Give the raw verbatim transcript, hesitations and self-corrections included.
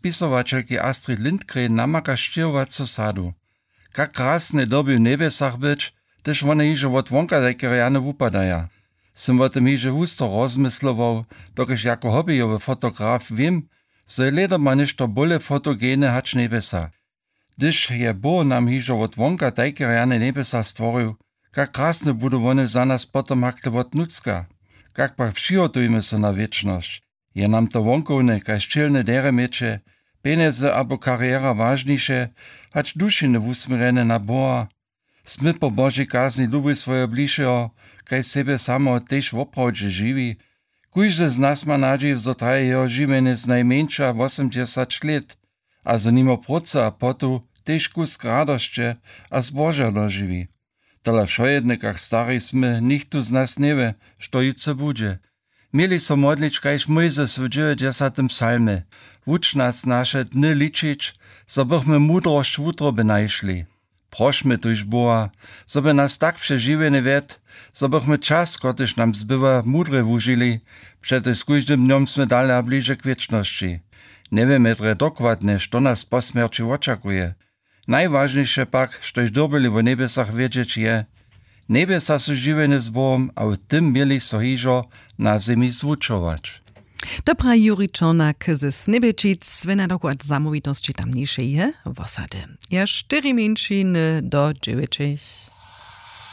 spisowatelki Astrid Lindgren namaka štěrovacu sadu. Kak krasne doby w nebesach być, też one hiže od wonka takie rejane wupadaja. Sem o tym hiže husto rozmyslował, dokiż jako hobbyjowy fotograf wiem, że leda ma nešto bole fotogene hać nebesa. Gdyż je Bo nam hiže od wonka takie rejane nebesa stworzył, kak krasne budu one za nas potom hakle od nucka. Kak pak přihotujmy se na wieczność. Je nam to wonkovne, kaj ščelne dere meče, peneze abo kariera ważniejsze, hać dušine wusmierene na Boha. Smy po Božej kazni lubi svoje bližšeho, kaj sebe samo tež v opravdže živi. Kujže z nas ma nadziej, zo traje jeho živene z najmenša osemdesiat let, a za nimo proca a potu tež kus radošće a zboža doživi. Tola všojedne, kak stari sme, nichtu z nas neve, što jutce bude. Mieli so modlić, kajž Mojzes w dziewięćdziesiątym psalmie. Wuč nas naše dny ličić, zo bychmy mudrość w utrobe najšli. Prośmy tuż Boha, zo by nas tak przežiwene ved, zo bychmy czas, kotyż nam zbywa, mudre wužili, przede z kóźdym dniom sme dalej bliže k wieczności. Nie wiemy dre dokładnie, što nas po śmierci oczekuje. Najważniejsze pak, štož dobili w nebesach wiedzieć je, nebesa su živene z Bohom, a w tym mieli so hižo na zemi zwučować. Dobra Juri Czornak z Nebečic, svena dokład zamovitosti tamniejszej je w osady. Ja cztery minčiny do dziewięciu.